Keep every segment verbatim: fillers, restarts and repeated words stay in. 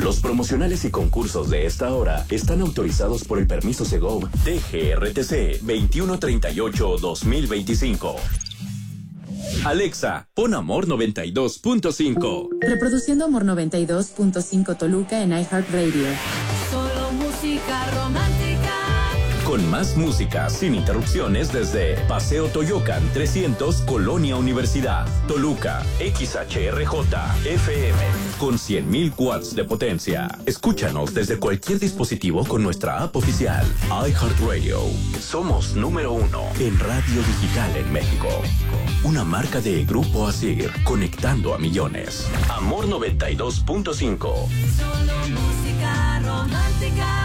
Los promocionales y concursos de esta hora están autorizados por el permiso Segov T G R T C veintiuno treinta y ocho guión dos mil veinticinco. Alexa, pon Amor noventa y dos punto cinco. Reproduciendo Amor noventa y dos punto cinco Toluca en iHeartRadio. Solo música romántica. Con más música sin interrupciones desde Paseo Toyocan trescientos, Colonia Universidad, Toluca, X H R J F M, con cien mil watts de potencia. Escúchanos desde cualquier dispositivo con nuestra app oficial, iHeartRadio. Somos número uno en radio digital en México. Una marca de Grupo Asir, conectando a millones. Amor noventa y dos punto cinco. Solo música romántica.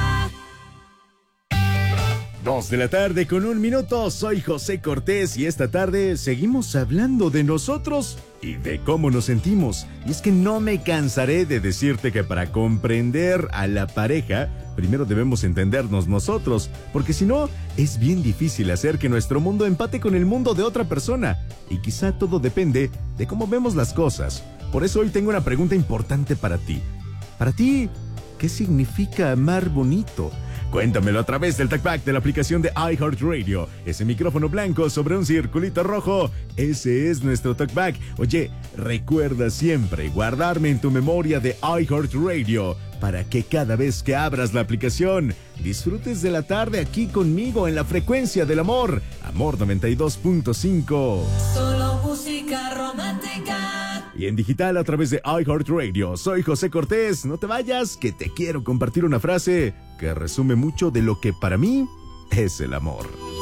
Dos de la tarde con un minuto, soy José Cortés y esta tarde seguimos hablando de nosotros y de cómo nos sentimos. Y es que no me cansaré de decirte que para comprender a la pareja, primero debemos entendernos nosotros, porque si no, es bien difícil hacer que nuestro mundo empate con el mundo de otra persona. Y quizá todo depende de cómo vemos las cosas. Por eso hoy tengo una pregunta importante para ti. Para ti, ¿qué significa amar bonito? Cuéntamelo a través del TalkBack de la aplicación de iHeartRadio. Ese micrófono blanco sobre un circulito rojo, ese es nuestro TalkBack. Oye, recuerda siempre guardarme en tu memoria de iHeartRadio para que cada vez que abras la aplicación disfrutes de la tarde aquí conmigo en la frecuencia del amor. Amor noventa y dos punto cinco. Solo música romántica. Y en digital a través de iHeartRadio. Soy José Cortés. No te vayas, que te quiero compartir una frase que resume mucho de lo que para mí es el amor.